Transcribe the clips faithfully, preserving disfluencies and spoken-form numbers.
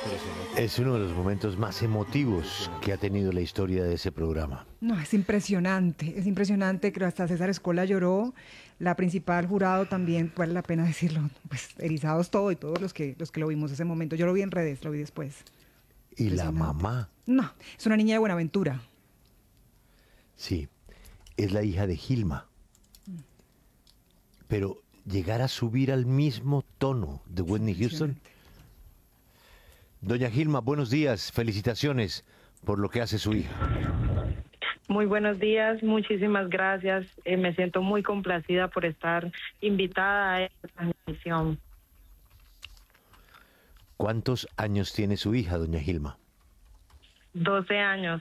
Es uno de los momentos más emotivos que ha tenido la historia de ese programa. No, es impresionante, es impresionante, creo hasta César Escola lloró, la principal jurado también, vale la pena decirlo, pues erizados todo y todos los que, los que lo vimos ese momento, yo lo vi en redes, lo vi después. Y la mamá. No, es una niña de Buenaventura. Sí, es la hija de Gilma. Pero llegar a subir al mismo tono de Whitney Houston. Doña Gilma, buenos días, felicitaciones por lo que hace su hija. Muy buenos días, muchísimas gracias. Eh, me siento muy complacida por estar invitada a esta transmisión. ¿Cuántos años tiene su hija, doña Gilma? doce años.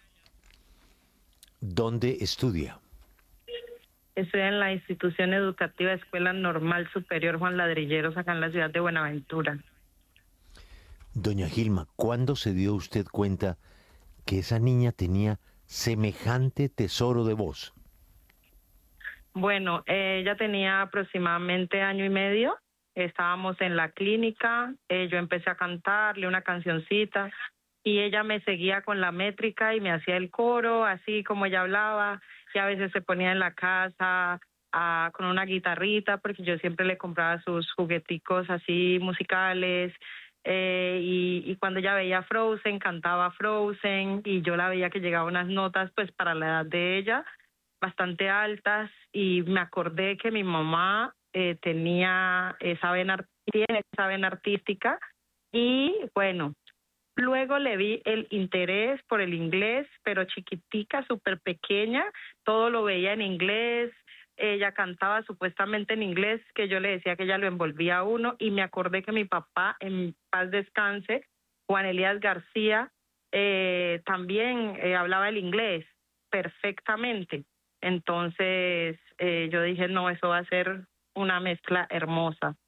¿Dónde estudia? Estoy en la institución educativa Escuela Normal Superior Juan Ladrilleros, acá en la ciudad de Buenaventura. Doña Gilma, ¿cuándo se dio usted cuenta que esa niña tenía semejante tesoro de voz? Bueno, eh, ella tenía aproximadamente año y medio. Estábamos en la clínica, eh, yo empecé a cantarle una cancioncita y ella me seguía con la métrica y me hacía el coro, así como ella hablaba, y a veces se ponía en la casa a, con una guitarrita, porque yo siempre le compraba sus jugueticos así musicales, eh, y, y cuando ella veía Frozen, cantaba Frozen, y yo la veía que llegaba a unas notas pues para la edad de ella, bastante altas, y me acordé que mi mamá eh, tenía esa vena, tiene esa vena artística, y bueno, luego le vi el interés por el inglés, pero chiquitica, súper pequeña, todo lo veía en inglés, ella cantaba supuestamente en inglés, que yo le decía que ella lo envolvía a uno, y me acordé que mi papá, en paz descanse, Juan Elías García, eh, también eh, hablaba el inglés perfectamente. Entonces eh, yo dije, no, eso va a ser una mezcla hermosa.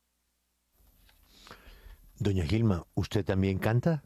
Doña Gilma, ¿usted también canta?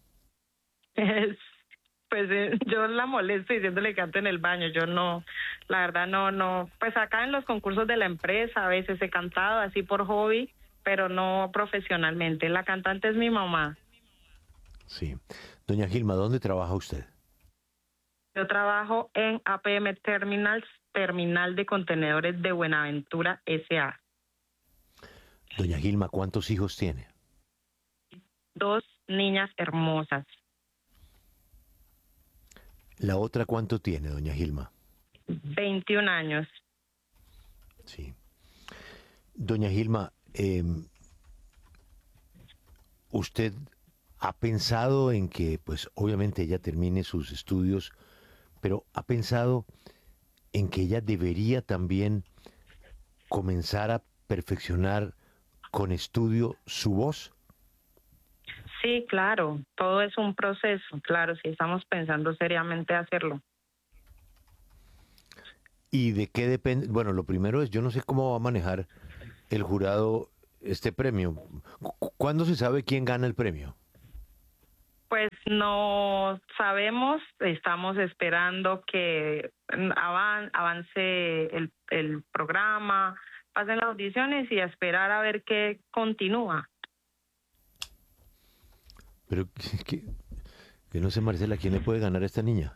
Pues eh, yo la molesto diciéndole que canto en el baño, yo no, la verdad no, no, pues acá en los concursos de la empresa a veces he cantado así por hobby, pero no profesionalmente. La cantante es mi mamá. Sí. Doña Gilma, ¿dónde trabaja usted? Yo trabajo en A P M Terminals, Terminal de Contenedores de Buenaventura S A Doña Gilma, ¿cuántos hijos tiene? Dos niñas hermosas. ¿La otra cuánto tiene, doña Gilma? veintiún años. Sí. Doña Gilma, eh, ¿usted ha pensado en que, pues obviamente ella termine sus estudios, pero ha pensado en que ella debería también comenzar a perfeccionar con estudio su voz? Sí, claro, todo es un proceso, claro, si estamos pensando seriamente hacerlo. ¿Y de qué depende? Bueno, lo primero es, yo no sé cómo va a manejar el jurado este premio. Cu- ¿Cuándo se sabe quién gana el premio? Pues no sabemos, estamos esperando que avan- avance el, el programa, pasen las audiciones y a esperar a ver qué continúa. Pero que, que no sé, Marcela, ¿quién le puede ganar a esta niña?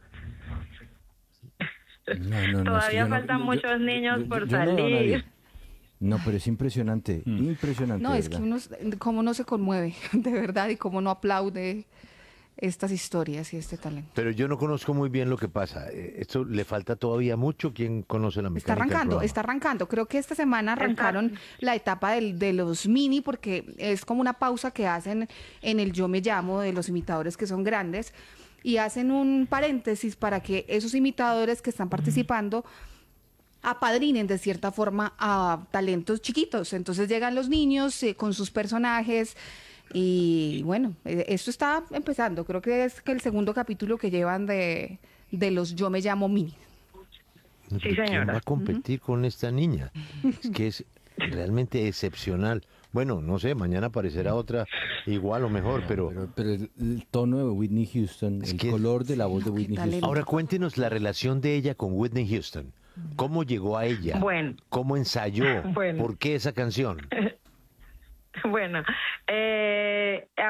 No, no, no, es que Todavía yo no- faltan yo- muchos niños yo- por yo no veo a salir. nadie. No, pero es impresionante, impresionante. No, de es que verdad. uno, cómo no se conmueve, de verdad, y cómo no aplaude estas historias y este talento. Pero yo no conozco muy bien lo que pasa. Eh, Esto le falta todavía mucho. ¿Quién conoce la mecánica Está del arrancando, programa? está arrancando. Creo que esta semana arrancaron la etapa del- de los mini, porque es como una pausa que hacen en el Yo Me Llamo de los imitadores que son grandes, y hacen un paréntesis para que esos imitadores que están participando apadrinen de cierta forma a talentos chiquitos. Entonces llegan los niños eh, con sus personajes y bueno, eh, esto está empezando. Creo que es que el segundo capítulo que llevan de, de los Yo Me Llamo Mini. No, Sí, pero ¿quién señora. va a competir con esta niña? Es que es realmente excepcional. Bueno, no sé, mañana aparecerá otra igual o mejor, pero... Pero, pero el, el tono de Whitney Houston, Es el que- color de la voz de No, qué Whitney talento. Houston. Ahora cuéntenos la relación de ella con Whitney Houston. ¿Cómo llegó a ella? Bueno. ¿Cómo ensayó? Bueno. ¿Por qué esa canción? Bueno, eh,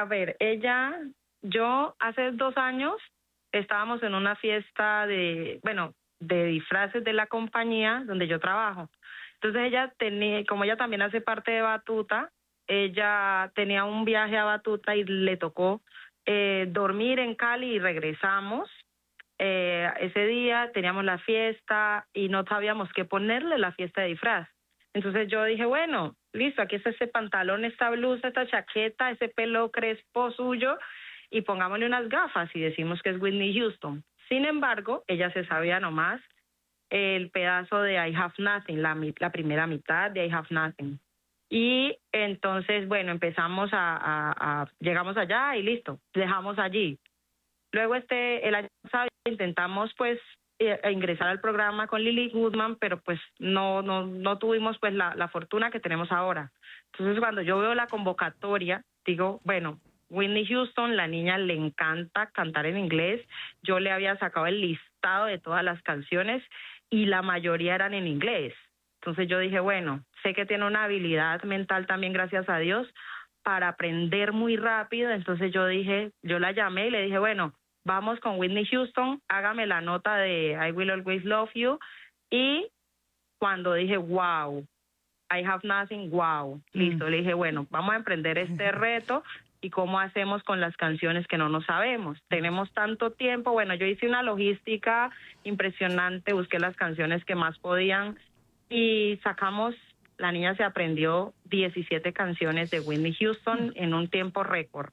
A ver, ella, yo hace dos años estábamos en una fiesta de, bueno, de disfraces de la compañía donde yo trabajo. Entonces ella tenía, como ella también hace parte de Batuta, ella tenía un viaje a Batuta y le tocó eh, dormir en Cali y regresamos. Eh, ese día teníamos la fiesta y no sabíamos qué ponerle la fiesta de disfraz. Entonces yo dije, bueno, listo, aquí está ese pantalón, esta blusa, esta chaqueta, ese pelo crespo suyo y pongámosle unas gafas y decimos que es Whitney Houston. Sin embargo, ella se sabía nomás el pedazo de I Have Nothing, la, la primera mitad de I Have Nothing. Y entonces, bueno, empezamos a, a, a, llegamos allá y listo, dejamos allí. Luego este, el año pasado intentamos pues eh, ingresar al programa con Lily Goodman, pero pues no, no, no tuvimos pues la, la fortuna que tenemos ahora. Entonces cuando yo veo la convocatoria, digo, bueno, Whitney Houston, la niña le encanta cantar en inglés. Yo le había sacado el listado de todas las canciones y la mayoría eran en inglés. Entonces yo dije, bueno, sé que tiene una habilidad mental también, gracias a Dios, para aprender muy rápido. Entonces yo dije, yo la llamé y le dije, bueno, vamos con Whitney Houston, hágame la nota de I Will Always Love You. Y cuando dije, wow, I Have Nothing, wow, listo. Mm. Le dije, bueno, vamos a emprender este reto. ¿Y cómo hacemos con las canciones que no nos sabemos? Tenemos tanto tiempo. Bueno, yo hice una logística impresionante, busqué las canciones que más podían y sacamos, la niña se aprendió diecisiete canciones de Whitney Houston en un tiempo récord.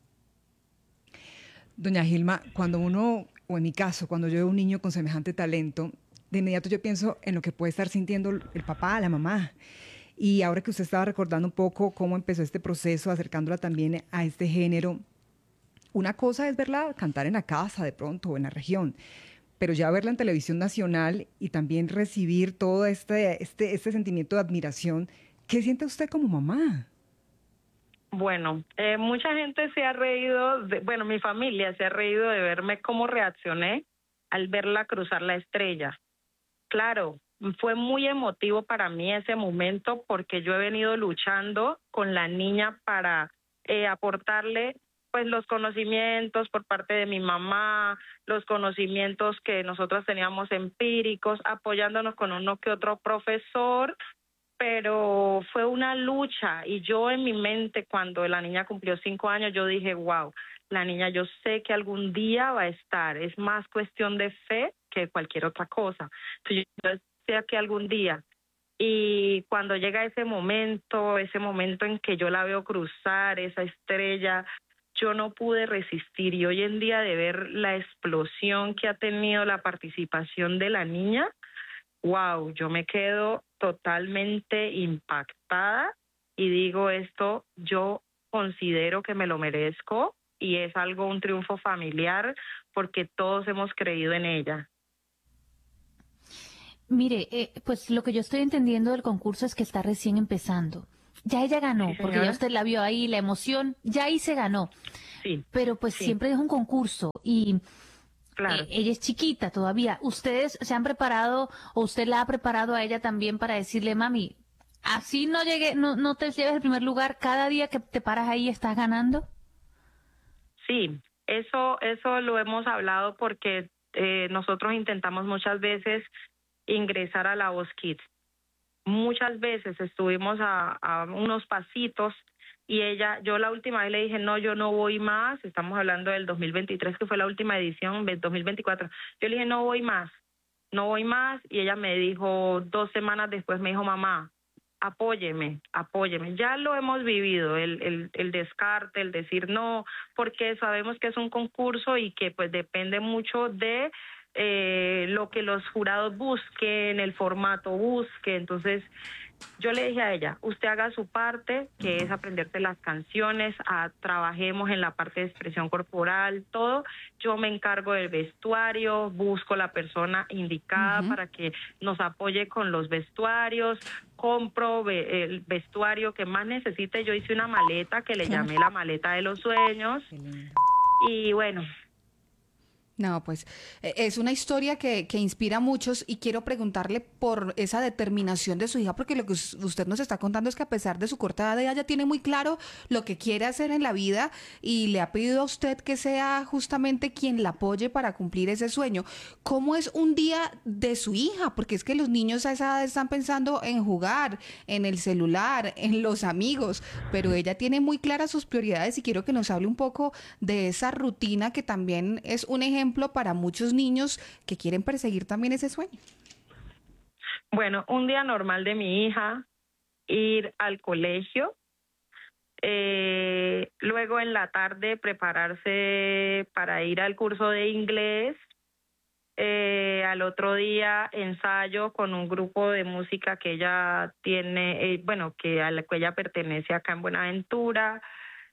Doña Gilma, cuando uno, o en mi caso, cuando yo veo un niño con semejante talento, de inmediato yo pienso en lo que puede estar sintiendo el papá, la mamá. Y ahora que usted estaba recordando un poco cómo empezó este proceso, acercándola también a este género, una cosa es verla cantar en la casa de pronto o en la región, pero ya verla en televisión nacional y también recibir todo este, este, este sentimiento de admiración, ¿qué siente usted como mamá? Bueno, eh, mucha gente se ha reído, de, bueno, mi familia se ha reído de verme cómo reaccioné al verla cruzar la estrella. Claro, fue muy emotivo para mí ese momento porque yo he venido luchando con la niña para eh, aportarle pues los conocimientos por parte de mi mamá, los conocimientos que nosotros teníamos empíricos, apoyándonos con uno que otro profesor, pero fue una lucha y yo en mi mente cuando la niña cumplió cinco años yo dije, wow, la niña yo sé que algún día va a estar, es más cuestión de fe que cualquier otra cosa. Entonces, yo sé que algún día, y cuando llega ese momento, ese momento en que yo la veo cruzar esa estrella, yo no pude resistir y hoy en día de ver la explosión que ha tenido la participación de la niña, wow, yo me quedo totalmente impactada y digo esto, yo considero que me lo merezco y es algo, un triunfo familiar porque todos hemos creído en ella. Mire, eh, pues lo que yo estoy entendiendo del concurso es que está recién empezando. Ya ella ganó, Sí, porque ya usted la vio ahí, la emoción, ya ahí se ganó. Sí. Pero pues sí. siempre es un concurso y claro. eh, ella es chiquita todavía. ¿Ustedes se han preparado o usted la ha preparado a ella también para decirle, mami, así no llegue, no, no te lleves el primer lugar, cada día que te paras ahí estás ganando? Sí, eso, eso lo hemos hablado porque eh, nosotros intentamos muchas veces ingresar a La Voz Kids. Muchas veces estuvimos a, a unos pasitos y ella, yo la última vez le dije, no, yo no voy más, estamos hablando del dos mil veintitrés, que fue la última edición, dos mil veinticuatro. Yo le dije, no voy más, no voy más, y ella me dijo, dos semanas después me dijo, mamá, apóyeme, apóyeme. Ya lo hemos vivido, el, el, el descarte, el decir no, porque sabemos que es un concurso y que pues depende mucho de eh, lo que los jurados busquen, el formato busque. Entonces yo le dije a ella, usted haga su parte, que es aprenderte las canciones, a, trabajemos en la parte de expresión corporal, todo. Yo me encargo del vestuario, busco la persona indicada uh-huh. para que nos apoye con los vestuarios, compro ve, el vestuario que más necesite. Yo hice una maleta que le llamé la maleta de los sueños y bueno. No, pues eh, es una historia que, que inspira a muchos y quiero preguntarle por esa determinación de su hija, porque lo que us- usted nos está contando es que a pesar de su corta edad, ella ya tiene muy claro lo que quiere hacer en la vida y le ha pedido a usted que sea justamente quien la apoye para cumplir ese sueño. ¿Cómo es un día de su hija? Porque es que los niños a esa edad están pensando en jugar, en el celular, en los amigos, pero ella tiene muy claras sus prioridades y quiero que nos hable un poco de esa rutina que también es un ejemplo para muchos niños que quieren perseguir también ese sueño. Bueno, un día normal de mi hija, ir al colegio, eh, luego en la tarde prepararse para ir al curso de inglés, eh, al otro día ensayo con un grupo de música que ella tiene, eh, bueno, que a la que ella pertenece acá en Buenaventura,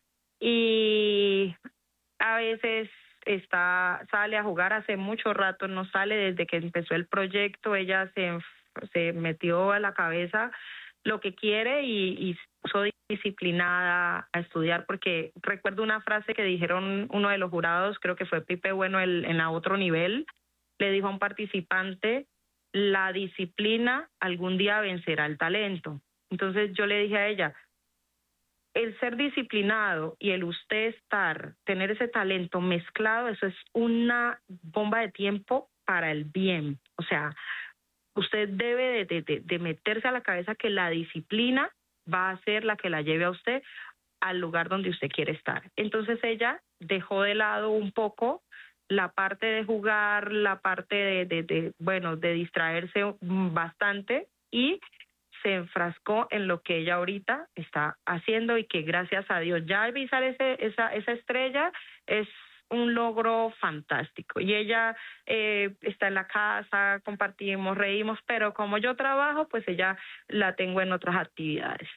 y a veces está sale a jugar. Hace mucho rato no sale, desde que empezó el proyecto ella se, se metió a la cabeza lo que quiere y, y puso disciplinada a estudiar, porque recuerdo una frase que dijeron uno de los jurados, creo que fue Pipe Bueno el, en la otro nivel, le dijo a un participante: la disciplina algún día vencerá el talento. Entonces yo le dije a ella, el ser disciplinado y el usted estar, tener ese talento mezclado, eso es una bomba de tiempo para el bien. O sea, usted debe de, de, de meterse a la cabeza que la disciplina va a ser la que la lleve a usted al lugar donde usted quiere estar. Entonces ella dejó de lado un poco la parte de jugar, la parte de, de, de bueno, de distraerse bastante, y se enfrascó en lo que ella ahorita está haciendo, y que gracias a Dios ya avisar ese, esa, esa estrella es un logro fantástico. Y ella eh, está en la casa, compartimos, reímos, pero como yo trabajo, pues ella la tengo en otras actividades.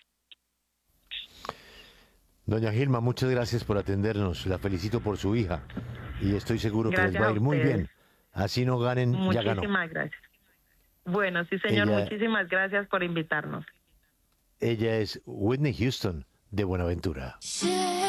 Doña Gilma, muchas gracias por atendernos. La felicito por su hija y estoy seguro Gracias que les va a ir a muy ustedes. bien. Así no ganen, ya ganó. Muchísimas gracias. Bueno, sí, señor, Ella- muchísimas gracias por invitarnos. Ella es Whitney Houston de Buenaventura.